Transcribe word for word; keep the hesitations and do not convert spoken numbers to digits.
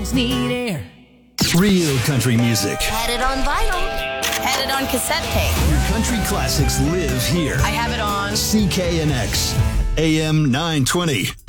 lungs need air. Real country music. Had it on vinyl. Had it on cassette tape. Your country classics live here. I have it on C K N X, A M nine twenty.